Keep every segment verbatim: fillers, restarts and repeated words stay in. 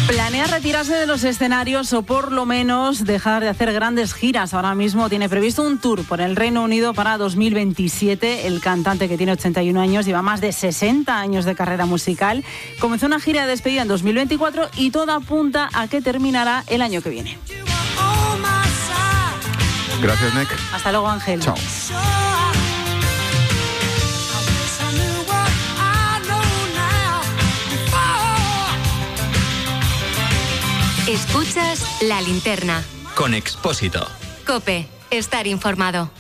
Planea retirarse de los escenarios o por lo menos dejar de hacer grandes giras. Ahora mismo tiene previsto un tour por el Reino Unido para dos mil veintisiete. El cantante, que tiene ochenta y un años, lleva más de sesenta años de carrera musical. Comenzó una gira de despedida en dos mil veinticuatro y todo apunta a que terminará el año que viene. Gracias, Nick. Hasta luego, Ángel. Chao. Escuchas La Linterna. Con Expósito. COPE. Estar informado.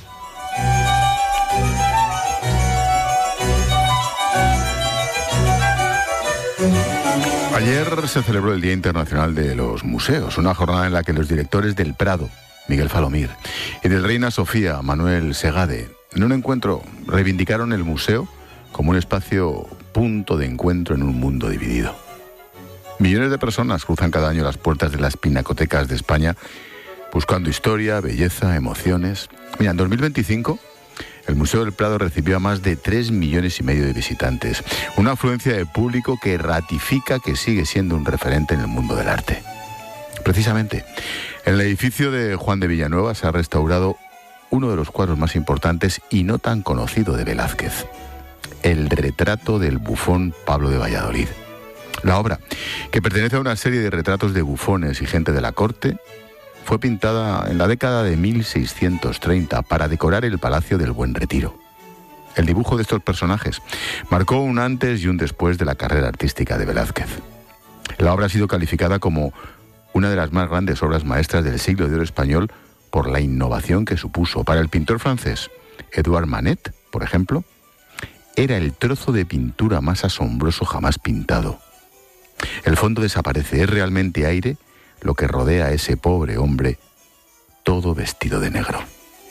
Ayer se celebró el Día Internacional de los Museos, una jornada en la que los directores del Prado, Miguel Falomir, y del Reina Sofía, Manuel Segade, en un encuentro reivindicaron el museo como un espacio punto de encuentro en un mundo dividido. Millones de personas cruzan cada año las puertas de las pinacotecas de España buscando historia, belleza, emociones. Mira, en dos mil veinticinco el Museo del Prado recibió a más de tres millones y medio de visitantes, una afluencia de público que ratifica que sigue siendo un referente en el mundo del arte. Precisamente, en el edificio de Juan de Villanueva se ha restaurado uno de los cuadros más importantes y no tan conocido de Velázquez, el retrato del bufón Pablo de Valladolid. La obra, que pertenece a una serie de retratos de bufones y gente de la corte, fue pintada en la década de mil seiscientos treinta para decorar el Palacio del Buen Retiro. El dibujo de estos personajes marcó un antes y un después de la carrera artística de Velázquez. La obra ha sido calificada como una de las más grandes obras maestras del siglo de oro español por la innovación que supuso. Para el pintor francés Edouard Manet, por ejemplo, era el trozo de pintura más asombroso jamás pintado. El fondo desaparece, es realmente aire lo que rodea a ese pobre hombre, todo vestido de negro.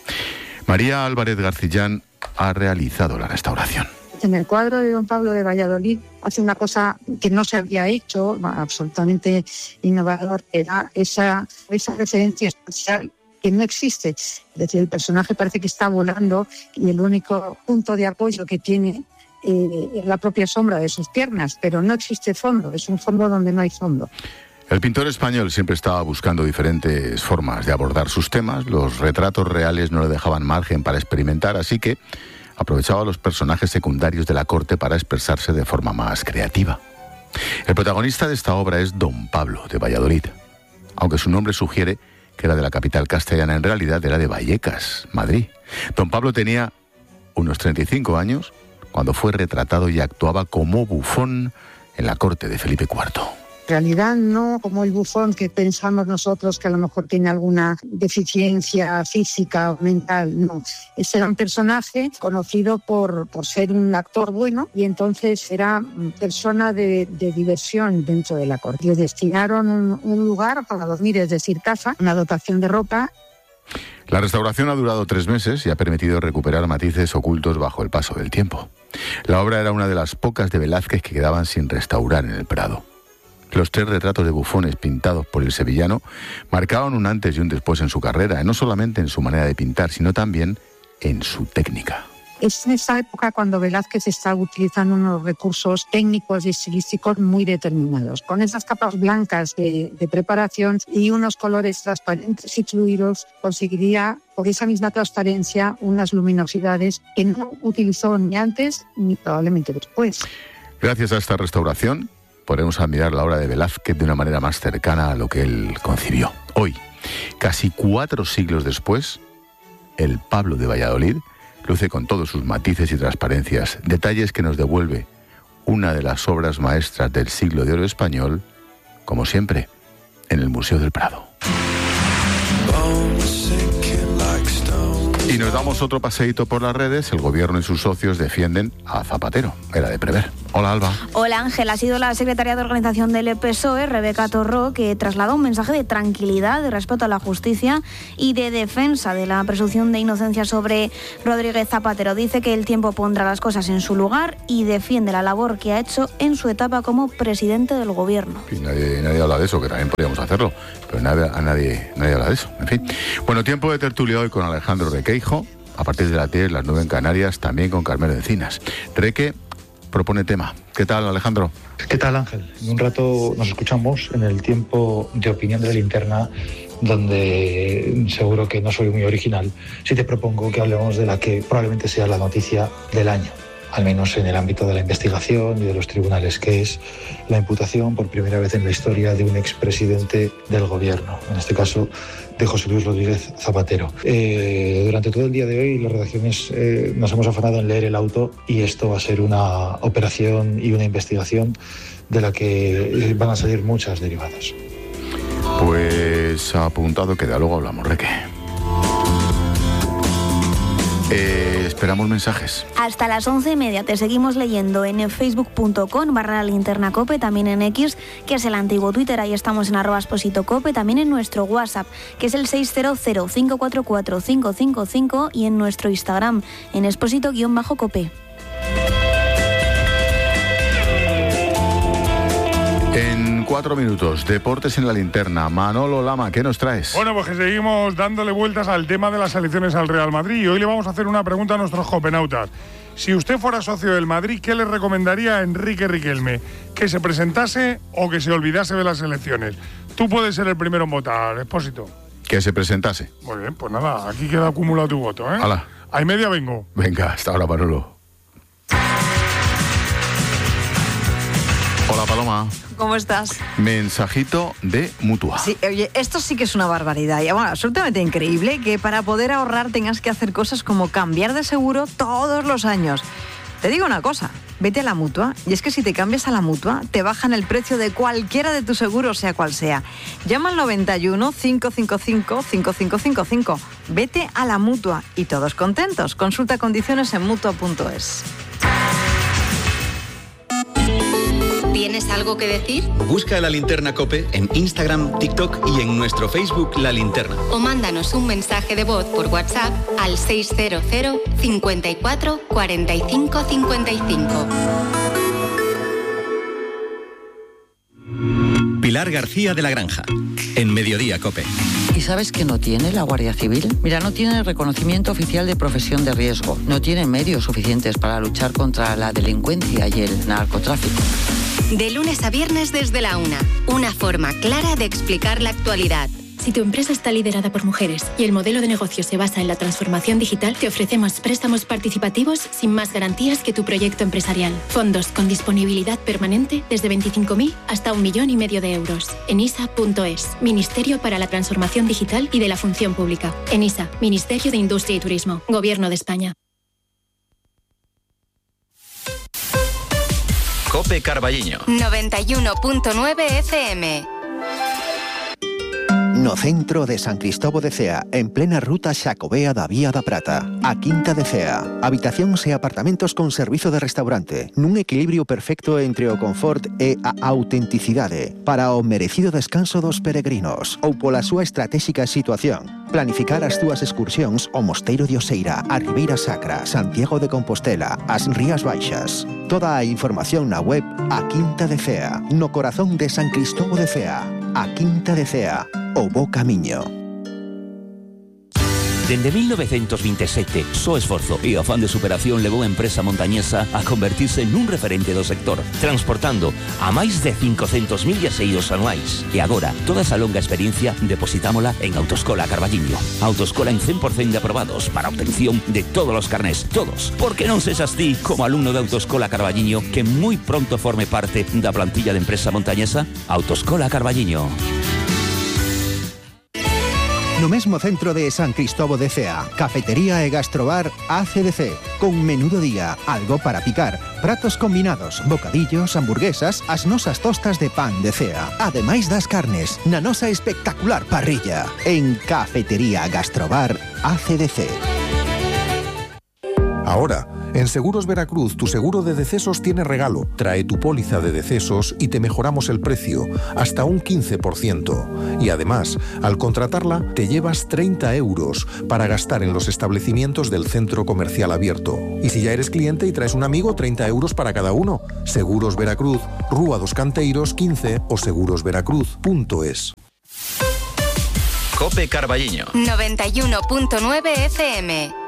María Álvarez Garcillán ha realizado la restauración. En el cuadro de don Pablo de Valladolid hace una cosa que no se había hecho, absolutamente innovador, era esa, esa referencia espacial que no existe. Es decir, el personaje parece que está volando y el único punto de apoyo que tiene eh, es la propia sombra de sus piernas, pero no existe fondo, es un fondo donde no hay fondo. El pintor español siempre estaba buscando diferentes formas de abordar sus temas. Los retratos reales no le dejaban margen para experimentar, así que aprovechaba a los personajes secundarios de la corte para expresarse de forma más creativa. El protagonista de esta obra es don Pablo de Valladolid. Aunque su nombre sugiere que era de la capital castellana, en realidad era de Vallecas, Madrid. Don Pablo tenía unos treinta y cinco años cuando fue retratado y actuaba como bufón en la corte de Felipe cuarto. En realidad no como el bufón que pensamos nosotros que a lo mejor tiene alguna deficiencia física o mental, no. Ese era un personaje conocido por, por ser un actor bueno y entonces era persona de, de diversión dentro de la corte. Le destinaron un, un lugar para dormir, es decir, casa, una dotación de ropa. La restauración ha durado tres meses y ha permitido recuperar matices ocultos bajo el paso del tiempo. La obra era una de las pocas de Velázquez que quedaban sin restaurar en el Prado. Los tres retratos de bufones pintados por el sevillano marcaban un antes y un después en su carrera, no solamente en su manera de pintar, sino también en su técnica. Es en esa época cuando Velázquez está utilizando unos recursos técnicos y estilísticos muy determinados. Con esas capas blancas de, de preparación y unos colores transparentes y fluidos, conseguiría, por esa misma transparencia, unas luminosidades que no utilizó ni antes ni probablemente después. Gracias a esta restauración, podremos admirar la obra de Velázquez de una manera más cercana a lo que él concibió. Hoy, casi cuatro siglos después, el Pablo de Valladolid luce con todos sus matices y transparencias, detalles que nos devuelve una de las obras maestras del siglo de oro español, como siempre, en el Museo del Prado. Y nos damos otro paseíto por las redes. El gobierno y sus socios defienden a Zapatero. Era de prever. Hola, Alba. Hola, Ángel. Ha sido la secretaria de organización del P S O E, Rebeca Torró, que trasladó un mensaje de tranquilidad, de respeto a la justicia y de defensa de la presunción de inocencia sobre Rodríguez Zapatero. Dice que el tiempo pondrá las cosas en su lugar y defiende la labor que ha hecho en su etapa como presidente del gobierno. Y nadie, nadie habla de eso, que también podríamos hacerlo, pero nadie, a nadie, nadie habla de eso. En fin. Bueno, tiempo de tertulia hoy con Alejandro Requeijo, a partir de las diez, las nueve en Canarias, también con Carmelo Encinas. Reque, propone tema. ¿Qué tal, Alejandro? ¿Qué tal, Ángel? En un rato nos escuchamos en el tiempo de opinión de la linterna, donde seguro que no soy muy original si te propongo que hablemos de la que probablemente sea la noticia del año, al menos en el ámbito de la investigación y de los tribunales, que es la imputación por primera vez en la historia de un expresidente del gobierno, en este caso de José Luis Rodríguez Zapatero. Eh, durante todo el día de hoy las redacciones eh, nos hemos afanado en leer el auto, y esto va a ser una operación y una investigación de la que van a salir muchas derivadas. Pues apuntado queda, luego hablamos, Reque. Eh, esperamos mensajes. Hasta las once y media te seguimos leyendo en facebook punto com barra linterna cope, también en X, que es el antiguo Twitter, ahí estamos en arroba exposito cope, también en nuestro WhatsApp, que es el seis cero cero, cinco cuatro cuatro, cinco cinco cinco, y en nuestro Instagram, en exposito-cope. En cuatro minutos, deportes en la linterna. Manolo Lama, ¿qué nos traes? Bueno, pues que seguimos dándole vueltas al tema de las elecciones al Real Madrid, y hoy le vamos a hacer una pregunta a nuestros copenautas. Si usted fuera socio del Madrid, ¿qué le recomendaría a Enrique Riquelme? ¿Que se presentase o que se olvidase de las elecciones? Tú puedes ser el primero en votar, Expósito. Que se presentase. Muy bien, pues nada, aquí queda acumulado tu voto, ¿eh? Hala. A y media vengo. Venga, hasta ahora, Manolo. Hola, Paloma. ¿Cómo estás? Mensajito de Mutua. Sí, oye, esto sí que es una barbaridad. Y, bueno, absolutamente increíble que para poder ahorrar tengas que hacer cosas como cambiar de seguro todos los años. Te digo una cosa, vete a la Mutua, y es que si te cambias a la Mutua, te bajan el precio de cualquiera de tus seguros, sea cual sea. Llama al noventa y uno, cinco cinco cinco, cinco cinco cinco cinco. Vete a la Mutua y todos contentos. Consulta condiciones en mutua punto es. ¿Tienes algo que decir? Busca La Linterna COPE en Instagram, TikTok y en nuestro Facebook La Linterna. O mándanos un mensaje de voz por WhatsApp al seis cero cero, cincuenta y cuatro, cuarenta y cinco cincuenta y cinco. Pilar García de la Granja, en Mediodía COPE. ¿Y sabes qué no tiene la Guardia Civil? Mira, no tiene el reconocimiento oficial de profesión de riesgo, no tiene medios suficientes para luchar contra la delincuencia y el narcotráfico. De lunes a viernes desde la una, una forma clara de explicar la actualidad. Si tu empresa está liderada por mujeres y el modelo de negocio se basa en la transformación digital, te ofrecemos préstamos participativos sin más garantías que tu proyecto empresarial. Fondos con disponibilidad permanente desde veinticinco mil hasta un millón y medio de euros. enisa punto es, Ministerio para la Transformación Digital y de la Función Pública. ENISA, Ministerio de Industria y Turismo, Gobierno de España. COPE Carballiño. noventa y uno punto nueve F M. No centro de San Cristóbal de Cea, en plena ruta Xacobea da Vía da Prata, a Quinta de Cea. Habitacións e apartamentos con servizo de restaurante, nun equilibrio perfecto entre o confort e a autenticidade, para o merecido descanso dos peregrinos, ou pola súa estratégica situación. Planificar as túas excursións ao Mosteiro de Oseira, a Ribeira Sacra, Santiago de Compostela, as Rías Baixas. Toda a información na web A Quinta de Cea, no corazón de San Cristóbal de Cea. A Quinta de Cea, o bo camiño. Dende mil novecientos veintisiete, so esforzo e o afán de superación levou a empresa montañesa a convertirse nun referente do sector, transportando a máis de cincocentos mil viaxeiros anuais. E agora, toda esa longa experiencia depositámola en Autoescola Carballiño. Autoescola en cen por cen de aprobados para obtención de todos os carnés, todos. Porque non sexas ti, como alumno de Autoescola Carballiño, que moi pronto forme parte da plantilla de empresa montañesa. Autoescola Carballiño. No mesmo centro de San Cristóbal de Cea, cafetería e gastrobar A C D C, con menú do día, algo para picar, pratos combinados, bocadillos, hamburguesas, as nosas tostas de pan de Cea, ademais das carnes, na nosa espectacular parrilla, en Cafetería Gastrobar A C D C. Ahora, en Seguros Veracruz, tu seguro de decesos tiene regalo. Trae tu póliza de decesos y te mejoramos el precio, hasta un quince por ciento. Y además, al contratarla, te llevas treinta euros para gastar en los establecimientos del centro comercial abierto. Y si ya eres cliente y traes un amigo, treinta euros para cada uno. Seguros Veracruz, Rúa dos Canteiros quince o seguros veracruz punto es. COPE Carballiño. noventa y uno punto nueve F M.